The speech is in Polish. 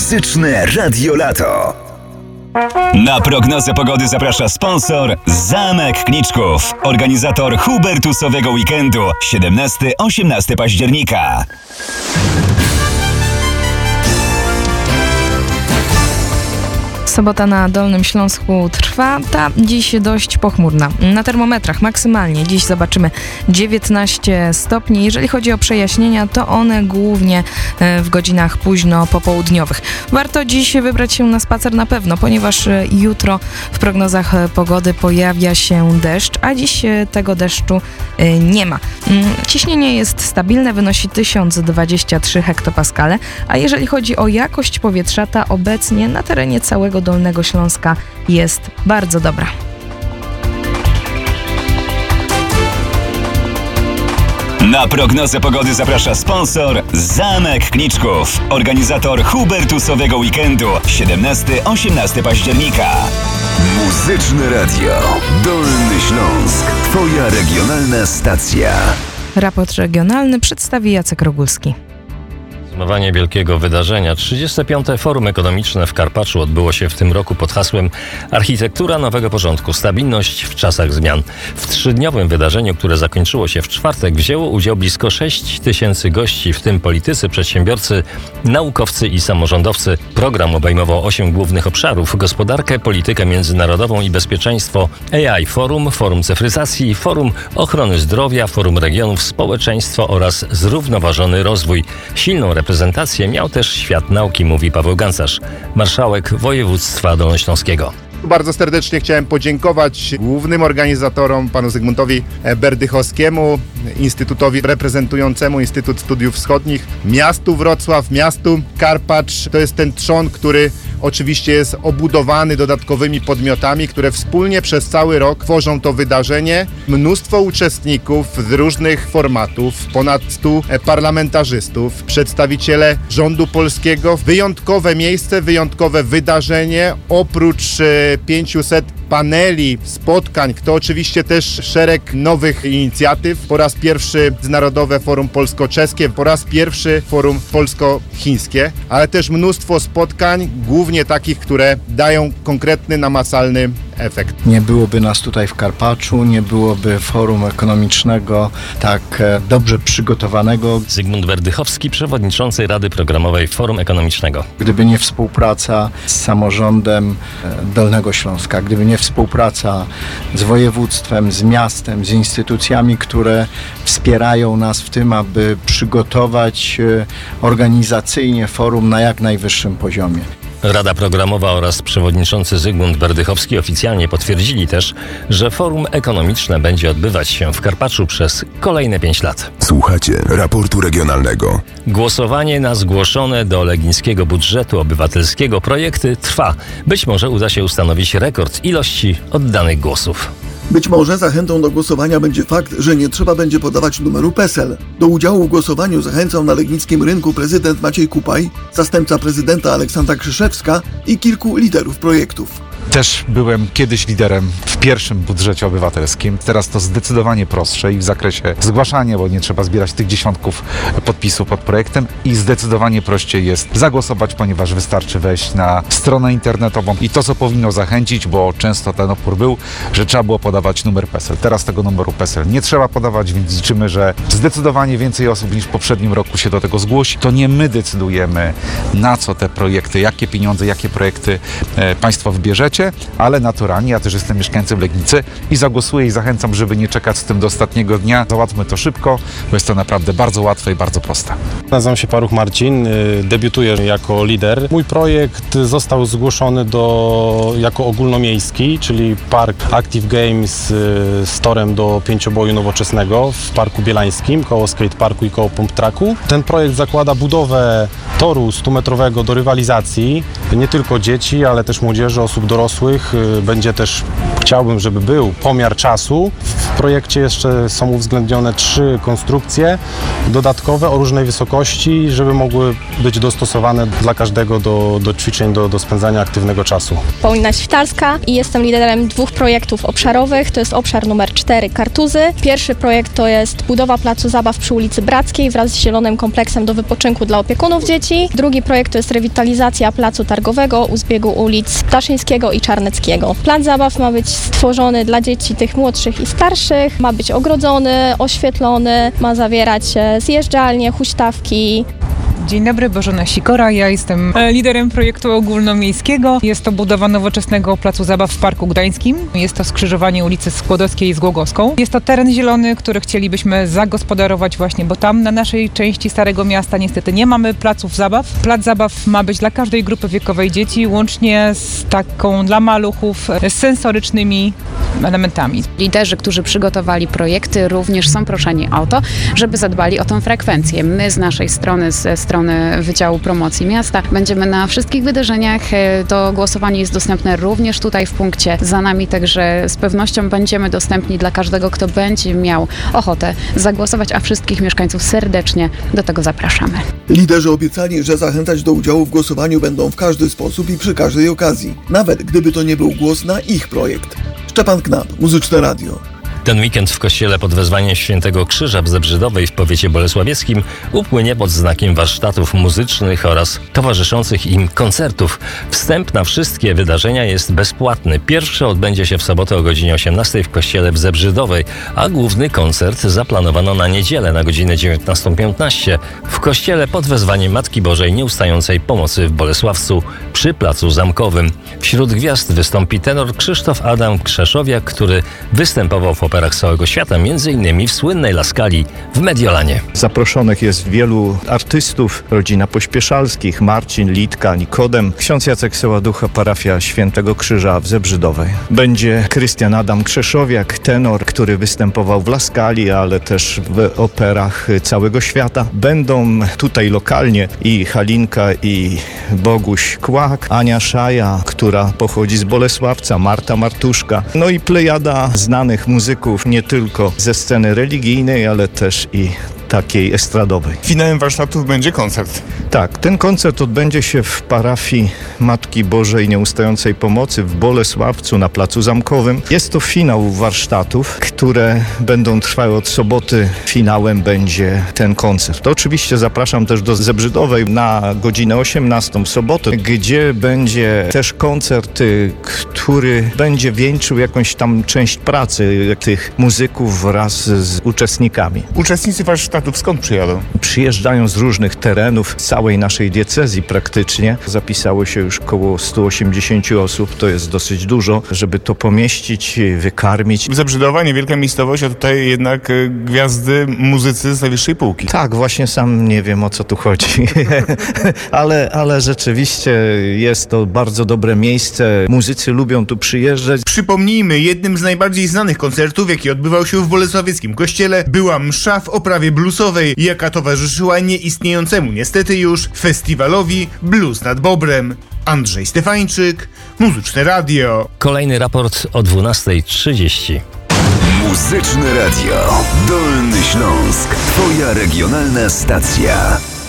Muzyczne Radio Lato. Na prognozę pogody zaprasza sponsor Zamek Kniczków, organizator Hubertusowego Weekendu 17-18 października. Sobota na Dolnym Śląsku trwa, ta dziś dość pochmurna. Na termometrach maksymalnie dziś zobaczymy 19 stopni. Jeżeli chodzi o przejaśnienia, to one głównie w godzinach późno popołudniowych. Warto dziś wybrać się na spacer na pewno, ponieważ jutro w prognozach pogody pojawia się deszcz, a dziś tego deszczu nie ma. Ciśnienie jest stabilne, wynosi 1023 hektopaskale, a jeżeli chodzi o jakość powietrza, ta obecnie na terenie całego Dolnego Śląska jest bardzo dobra. Na prognozę pogody zaprasza sponsor Zamek Kniczków, organizator Hubertusowego Weekendu 17-18 października. Muzyczne Radio. Dolny Śląsk. Twoja regionalna stacja. Raport regionalny przedstawi Jacek Rogulski. Podsumowanie wielkiego wydarzenia. 35. Forum Ekonomiczne w Karpaczu odbyło się w tym roku pod hasłem Architektura nowego porządku. Stabilność w czasach zmian. W 3-dniowym wydarzeniu, które zakończyło się w czwartek, wzięło udział blisko 6 000 gości, w tym politycy, przedsiębiorcy, naukowcy i samorządowcy. Program obejmował 8 głównych obszarów: gospodarkę, politykę międzynarodową i bezpieczeństwo, AI Forum, Forum Cyfryzacji, Forum Ochrony Zdrowia, Forum Regionów, Społeczeństwo oraz Zrównoważony Rozwój. Silną reprezentację miał też świat nauki, mówi Paweł Gancarz, marszałek województwa dolnośląskiego. Bardzo serdecznie chciałem podziękować głównym organizatorom, panu Zygmuntowi Berdychowskiemu, instytutowi reprezentującemu Instytut Studiów Wschodnich, miastu Wrocław, miastu Karpacz. To jest ten trzon, który oczywiście jest obudowany dodatkowymi podmiotami, które wspólnie przez cały rok tworzą to wydarzenie. Mnóstwo uczestników z różnych formatów, ponad 100 parlamentarzystów, przedstawiciele rządu polskiego. Wyjątkowe miejsce, wyjątkowe wydarzenie. Oprócz 500 paneli, spotkań, to oczywiście też szereg nowych inicjatyw. Po raz pierwszy Narodowe Forum Polsko-Czeskie, po raz pierwszy Forum Polsko-Chińskie, ale też mnóstwo spotkań, głównie takich, które dają konkretny, namacalny efekt. Nie byłoby nas tutaj w Karpaczu, nie byłoby Forum Ekonomicznego tak dobrze przygotowanego. Zygmunt Berdychowski, przewodniczący Rady Programowej Forum Ekonomicznego. Gdyby nie współpraca z samorządem Dolnego Śląska, gdyby nie współpraca z województwem, z miastem, z instytucjami, które wspierają nas w tym, aby przygotować organizacyjnie forum na jak najwyższym poziomie. Rada Programowa oraz przewodniczący Zygmunt Berdychowski oficjalnie potwierdzili też, że Forum Ekonomiczne będzie odbywać się w Karpaczu przez kolejne 5 lat. Słuchacie raportu regionalnego. Głosowanie na zgłoszone do legnickiego budżetu obywatelskiego projekty trwa. Być może uda się ustanowić rekord ilości oddanych głosów. Być może zachętą do głosowania będzie fakt, że nie trzeba będzie podawać numeru PESEL. Do udziału w głosowaniu zachęcał na legnickim rynku prezydent Maciej Kupaj, zastępca prezydenta Aleksandra Krzyszewska i kilku liderów projektów. Też byłem kiedyś liderem w pierwszym budżecie obywatelskim. Teraz to zdecydowanie prostsze i w zakresie zgłaszania, bo nie trzeba zbierać tych dziesiątków podpisów pod projektem, i zdecydowanie prościej jest zagłosować, ponieważ wystarczy wejść na stronę internetową i to, co powinno zachęcić, bo często ten opór był, że trzeba było podawać numer PESEL. Teraz tego numeru PESEL nie trzeba podawać, więc liczymy, że zdecydowanie więcej osób niż w poprzednim roku się do tego zgłosi. To nie my decydujemy, na co te projekty, jakie pieniądze, jakie projekty państwo wybierzecie, ale naturalnie ja też jestem mieszkańcem Legnicy i zagłosuję i zachęcam, żeby nie czekać z tym do ostatniego dnia. Załatwmy to szybko, bo jest to naprawdę bardzo łatwe i bardzo proste. Nazywam się Paruch Marcin, debiutuję jako lider. Mój projekt został zgłoszony jako ogólnomiejski, czyli park Active Games z torem do pięcioboju nowoczesnego w Parku Bielańskim, koło skateparku i koło pump tracku. Ten projekt zakłada budowę toru 100-metrowego do rywalizacji, nie tylko dzieci, ale też młodzieży, osób dorosłych. Będzie też, chciałbym, żeby był pomiar czasu. projekcie jeszcze są uwzględnione 3 konstrukcje dodatkowe o różnej wysokości, żeby mogły być dostosowane dla każdego do ćwiczeń, do spędzania aktywnego czasu. Paulina Świtalska i jestem liderem 2 projektów obszarowych. To jest obszar numer 4 Kartuzy. Pierwszy projekt to jest budowa placu zabaw przy ulicy Brackiej wraz z zielonym kompleksem do wypoczynku dla opiekunów dzieci. Drugi projekt to jest rewitalizacja placu targowego u zbiegu ulic Ptaszyńskiego i Czarneckiego. Plac zabaw ma być stworzony dla dzieci tych młodszych i starszych, ma być ogrodzony, oświetlony, ma zawierać zjeżdżalnie, huśtawki. Dzień dobry, Bożena Sikora. Ja jestem liderem projektu ogólnomiejskiego. Jest to budowa nowoczesnego placu zabaw w Parku Gdańskim. Jest to skrzyżowanie ulicy Skłodowskiej z Głogowską. Jest to teren zielony, który chcielibyśmy zagospodarować właśnie, bo tam na naszej części Starego Miasta niestety nie mamy placów zabaw. Plac zabaw ma być dla każdej grupy wiekowej dzieci, łącznie z taką dla maluchów, z sensorycznymi elementami. Liderzy, którzy przygotowali projekty, również są proszeni o to, żeby zadbali o tę frekwencję. My z naszej strony, ze strony Wydziału Promocji Miasta, będziemy na wszystkich wydarzeniach. To głosowanie jest dostępne również tutaj w punkcie za nami, także z pewnością będziemy dostępni dla każdego, kto będzie miał ochotę zagłosować, a wszystkich mieszkańców serdecznie do tego zapraszamy. Liderzy obiecali, że zachęcać do udziału w głosowaniu będą w każdy sposób i przy każdej okazji, nawet gdyby to nie był głos na ich projekt. Szczepan Knap, Muzyczne Radio. Ten weekend w kościele pod wezwaniem Świętego Krzyża w Zebrzydowej w powiecie bolesławieckim upłynie pod znakiem warsztatów muzycznych oraz towarzyszących im koncertów. Wstęp na wszystkie wydarzenia jest bezpłatny. Pierwszy odbędzie się w sobotę o godzinie 18 w kościele w Zebrzydowej, a główny koncert zaplanowano na niedzielę na godzinę 19:15 w kościele pod wezwaniem Matki Bożej Nieustającej Pomocy w Bolesławcu przy Placu Zamkowym. Wśród gwiazd wystąpi tenor Krzysztof Adam Krzeszowiak, który występował w operach z całego świata, m.in. w słynnej La Scali w Mediolanie. Zaproszonych jest wielu artystów, rodzina Pośpieszalskich, Marcin, Litka, Nikodem, ksiądz Jacek Soładucha, parafia Świętego Krzyża w Zebrzydowej. Będzie Krystian Adam Krzeszowiak, tenor, który występował w La Scali, ale też w operach całego świata. Będą tutaj lokalnie i Halinka, i Boguś Kłak, Ania Szaja, która pochodzi z Bolesławca, Marta Martuszka, no i plejada znanych muzyków, nie tylko ze sceny religijnej, ale też i takiej estradowej. Finałem warsztatów będzie koncert. Tak, ten koncert odbędzie się w parafii Matki Bożej Nieustającej Pomocy w Bolesławcu na Placu Zamkowym. Jest to finał warsztatów, które będą trwały od soboty. Finałem będzie ten koncert. Oczywiście zapraszam też do Zebrzydowej na godzinę 18 w sobotę, gdzie będzie też koncert, który będzie wieńczył jakąś tam część pracy tych muzyków wraz z uczestnikami. Uczestnicy warsztatów skąd przyjadą? Przyjeżdżają z różnych terenów całej naszej diecezji praktycznie. Zapisało się już około 180 osób, to jest dosyć dużo, żeby to pomieścić, wykarmić. Zebrzydowa, niewielka miejscowość, a tutaj jednak gwiazdy, muzycy z najwyższej półki. Tak, właśnie sam nie wiem, o co tu chodzi, ale rzeczywiście jest to bardzo dobre miejsce. Muzycy lubią tu przyjeżdżać. Przypomnijmy, jednym z najbardziej znanych koncertów, jaki odbywał się w bolesławieckim kościele, była msza w oprawie bluesowej, jaka towarzyszyła nieistniejącemu niestety już festiwalowi Blues nad Bobrem. Andrzej Stefańczyk, Muzyczne Radio. Kolejny raport o 12:30. Muzyczne Radio. Dolny Śląsk. Twoja regionalna stacja.